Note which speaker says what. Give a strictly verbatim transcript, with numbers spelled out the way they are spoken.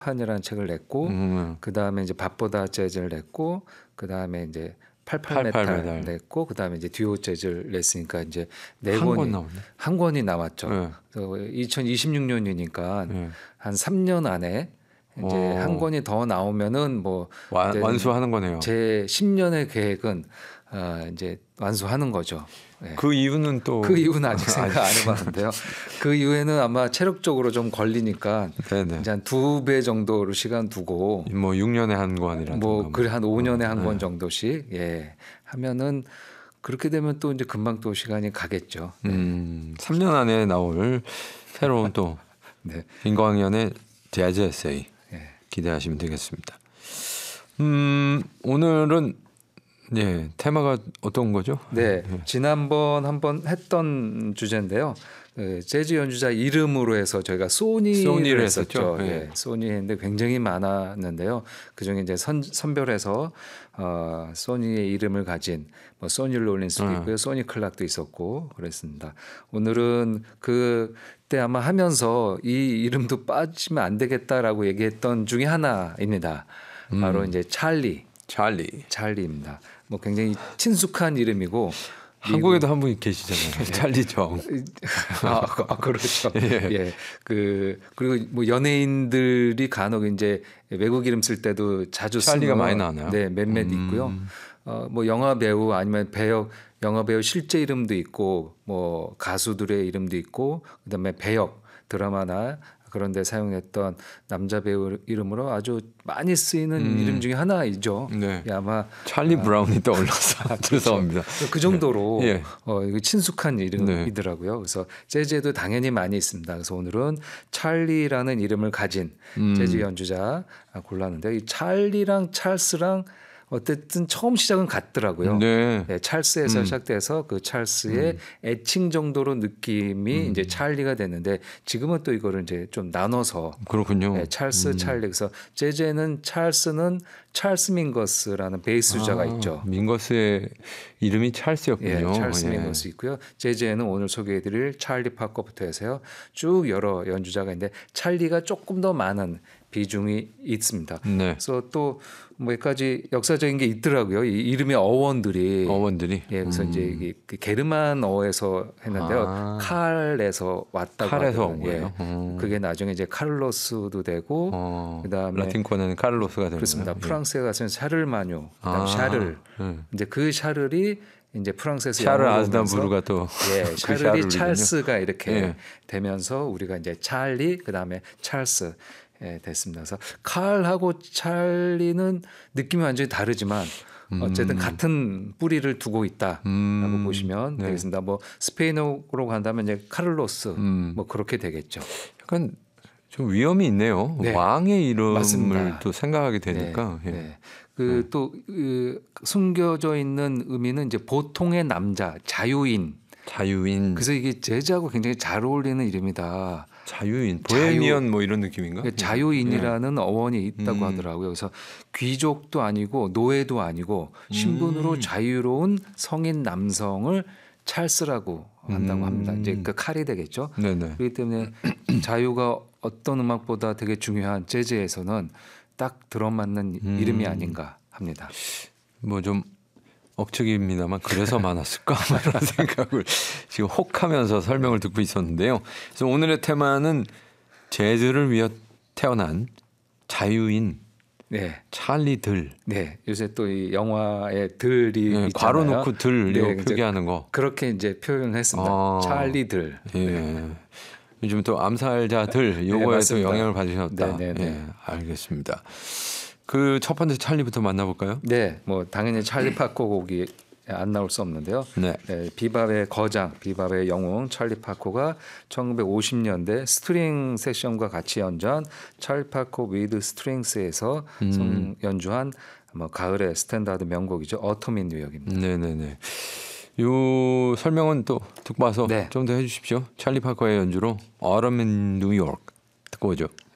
Speaker 1: 판이라는 책을 냈고
Speaker 2: 음.
Speaker 1: 그 다음에 이제 밥보다 재즈를 냈고 그 다음에 이제 팔십팔 메탈
Speaker 2: 팔십팔 메탈.
Speaker 1: 냈고 그 다음에 이제 듀오 재즈를 냈으니까 이제 네
Speaker 2: 한 권
Speaker 1: 권이
Speaker 2: 나오네.
Speaker 1: 한 권이 나왔죠.
Speaker 2: 네.
Speaker 1: 그래서 이천이십육 년이니까
Speaker 2: 네.
Speaker 1: 한 삼 년 안에 이제
Speaker 2: 어.
Speaker 1: 한 권이 더 나오면은 뭐
Speaker 2: 완, 완수하는 거네요.
Speaker 1: 제 십 년의 계획은 어, 이제 완수하는 거죠. 네.
Speaker 2: 그 이유는 또
Speaker 1: 그 이유는 아직 생각 안 해봤는데요. 그 이후에는 아마 체력적으로 좀 걸리니까
Speaker 2: 네네.
Speaker 1: 이제 한 두 배 정도로 시간 두고
Speaker 2: 뭐 육 년에 한 권이라든가
Speaker 1: 뭐 그래 한 오 년에 한 권
Speaker 2: 네.
Speaker 1: 정도씩 예 하면은 그렇게 되면 또 이제 금방 또 시간이 가겠죠.
Speaker 2: 음, 삼 년 안에 나올 새로운 또
Speaker 1: 네.
Speaker 2: 김광현의 재즈 에세이
Speaker 1: 예.
Speaker 2: 기대하시면 되겠습니다. 음, 오늘은 예, 테마가 어떤 거죠?
Speaker 1: 네, 지난번 한번 했던 주제인데요. 그 재즈 연주자 이름으로 해서 저희가 소니를,
Speaker 2: 소니를
Speaker 1: 했었죠.
Speaker 2: 했었죠. 예.
Speaker 1: 예, 소니인데 굉장히 많았는데요. 그 중에 이제 선, 선별해서 어, 소니의 이름을 가진 뭐 소니 롤린스도
Speaker 2: 음.
Speaker 1: 있고요, 소니 클락도 있었고 그랬습니다. 오늘은 그때 아마 하면서 이 이름도 빠지면 안 되겠다라고 얘기했던 중에 하나입니다. 바로
Speaker 2: 음.
Speaker 1: 이제 찰리.
Speaker 2: 찰리.
Speaker 1: 찰리입니다. 뭐 굉장히 친숙한 이름이고
Speaker 2: 한국에도 한 분이 계시잖아요. 찰리 정.
Speaker 1: 아, 아 그렇죠.
Speaker 2: 예.
Speaker 1: 예. 그 그리고 뭐 연예인들이 간혹 이제 외국 이름 쓸 때도 자주 쓰는
Speaker 2: 찰리가 많이 나나요?
Speaker 1: 네, 몇몇
Speaker 2: 음.
Speaker 1: 있고요. 어, 뭐 영화 배우 아니면 배역 영화 배우 실제 이름도 있고 뭐 가수들의 이름도 있고 그다음에 배역 드라마나 그런 데 사용했던 남자 배우 이름으로 아주 많이 쓰이는
Speaker 2: 음.
Speaker 1: 이름 중에 하나이죠.
Speaker 2: 네.
Speaker 1: 예, 아마
Speaker 2: 찰리
Speaker 1: 아,
Speaker 2: 브라운이 떠올라서 죄송합니다.
Speaker 1: 그 정도로
Speaker 2: 예.
Speaker 1: 어, 이거 친숙한 이름이더라고요. 그래서 재즈에도 당연히 많이 있습니다. 그래서 오늘은 찰리라는 이름을 가진
Speaker 2: 음.
Speaker 1: 재즈 연주자 골랐는데 이 찰리랑 찰스랑 어쨌든 처음 시작은 같더라고요.
Speaker 2: 네.
Speaker 1: 네, 찰스에서
Speaker 2: 음.
Speaker 1: 시작돼서 그 찰스의 애칭 정도로 느낌이
Speaker 2: 음.
Speaker 1: 이제 찰리가 됐는데 지금은 또 이거를 이제 좀 나눠서
Speaker 2: 그렇군요.
Speaker 1: 네, 찰스
Speaker 2: 음.
Speaker 1: 찰리 그래서 재즈에는 찰스는 찰스 민거스라는 베이스주자가
Speaker 2: 아,
Speaker 1: 있죠.
Speaker 2: 민거스의 이름이 찰스였군요.
Speaker 1: 예, 찰스
Speaker 2: 예.
Speaker 1: 민거스 있고요. 재즈에는 오늘 소개해드릴 찰리 파커부터 해서요. 쭉 여러 연주자가 있는데 찰리가 조금 더 많은 비중이 있습니다.
Speaker 2: 네.
Speaker 1: 그래서 또 몇 가지 역사적인 게 있더라고요. 이 이름의 어원들이.
Speaker 2: 어원들이.
Speaker 1: 예, 그래서
Speaker 2: 음.
Speaker 1: 이제 이게 그 게르만어에서 했는데요.
Speaker 2: 아.
Speaker 1: 칼에서 왔다고
Speaker 2: 칼에서 온
Speaker 1: 하거든요.
Speaker 2: 거예요.
Speaker 1: 예.
Speaker 2: 음.
Speaker 1: 그게 나중에 이제 카를로스도 되고
Speaker 2: 어,
Speaker 1: 그다음에
Speaker 2: 라틴권에는 카를로스가 되는
Speaker 1: 그렇습니다.
Speaker 2: 거예요.
Speaker 1: 프랑스에 가서는 샤를마뇨, 그다음
Speaker 2: 아.
Speaker 1: 샤를.
Speaker 2: 예.
Speaker 1: 이제 그 샤를이 이제 프랑스에서
Speaker 2: 샤를
Speaker 1: 영어로
Speaker 2: 아즈나부르가 또
Speaker 1: 예,
Speaker 2: 그
Speaker 1: 샤를이
Speaker 2: 샤를이군요.
Speaker 1: 찰스가 이렇게
Speaker 2: 예.
Speaker 1: 되면서 우리가 이제 찰리 그다음에 찰스 예, 됐습니다. 그래서 칼하고 찰리는 느낌이 완전히 다르지만 어쨌든
Speaker 2: 음.
Speaker 1: 같은 뿌리를 두고 있다라고
Speaker 2: 음.
Speaker 1: 보시면
Speaker 2: 네.
Speaker 1: 되겠습니다. 뭐 스페인어로 간다면 이제 카를로스
Speaker 2: 음.
Speaker 1: 뭐 그렇게 되겠죠.
Speaker 2: 약간 좀 위험이 있네요.
Speaker 1: 네.
Speaker 2: 왕의 이름을
Speaker 1: 맞습니다.
Speaker 2: 또 생각하게 되니까.
Speaker 1: 네,
Speaker 2: 예.
Speaker 1: 네. 그또 그 숨겨져 있는 의미는 이제 보통의 남자, 자유인.
Speaker 2: 자유인,
Speaker 1: 그래서 이게 재즈하고 굉장히 잘 어울리는 이름이다.
Speaker 2: 자유인, 보헤미언 뭐 이런 느낌인가?
Speaker 1: 그러니까 자유인이라는 어원이 있다고
Speaker 2: 음.
Speaker 1: 하더라고요. 그래서 귀족도 아니고 노예도 아니고 신분으로
Speaker 2: 음.
Speaker 1: 자유로운 성인 남성을 찰스라고 한다고
Speaker 2: 음.
Speaker 1: 합니다. 이제 그 칼이 되겠죠.
Speaker 2: 네네.
Speaker 1: 그렇기 때문에 자유가 어떤 음악보다 되게 중요한 재즈에서는 딱 들어맞는
Speaker 2: 음.
Speaker 1: 이름이 아닌가 합니다.
Speaker 2: 뭐 좀 억측입니다만 그래서 많았을까 이런 생각을 지금 혹하면서 설명을 듣고 있었는데요. 그래서 오늘의 테마는 재즈를 위해 태어난 자유인
Speaker 1: 네,
Speaker 2: 찰리들.
Speaker 1: 네. 요새 또 이 영화에 들이
Speaker 2: 네,
Speaker 1: 있잖아요.
Speaker 2: 괄호 놓고 들 이거
Speaker 1: 네, 이제
Speaker 2: 표기하는 거.
Speaker 1: 그렇게 이제 표현을 했습니다.
Speaker 2: 아.
Speaker 1: 찰리들.
Speaker 2: 예. 요즘 또 암살자들 요거에 또
Speaker 1: 맞습니다.
Speaker 2: 영향을 받으셨다.
Speaker 1: 네, 네, 네.
Speaker 2: 예, 알겠습니다. 그 첫 번째 찰리부터 만나볼까요?
Speaker 1: 네, 뭐 당연히 찰리 파커 곡이 안 나올 수 없는데요.
Speaker 2: 네.
Speaker 1: 네, 비밥의 거장, 비밥의 영웅 찰리 파커가 천구백오십 년대 스트링 세션과 같이 연주한 찰리 파커 위드 스트링스에서
Speaker 2: 음.
Speaker 1: 연주한 뭐 가을의 스탠다드 명곡이죠. 어텀 인 뉴욕입니다.
Speaker 2: 네네네. 요 설명은 또 듣고 와서
Speaker 1: 네.
Speaker 2: 좀 더 해주십시오. 찰리 파커의 연주로 Autumn in New York 듣고 오죠.